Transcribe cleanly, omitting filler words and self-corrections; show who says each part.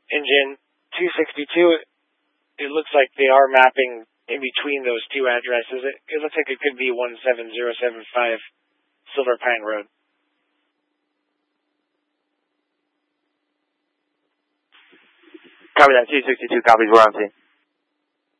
Speaker 1: Engine 262, it looks like they are mapping in between those two addresses. It looks like it could be 17075 Silver Pine Road.
Speaker 2: Copy that, 262 copies, we're on scene.